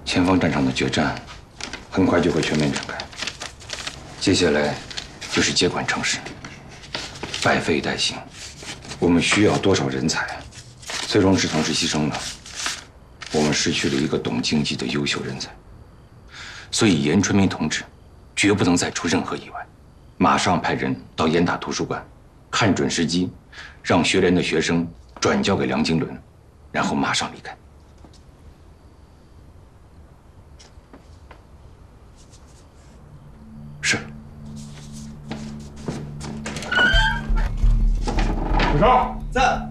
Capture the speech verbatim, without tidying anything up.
前方战场的决战很快就会全面展开，接下来就是接管城市，百废待兴。我们需要多少人才？崔荣志同志牺牲了，我们失去了一个懂经济的优秀人才，所以严春明同志绝不能再出任何意外，马上派人到严大图书馆，看准时机，让学联的学生转交给梁经纶，然后马上离开。是。 副手在。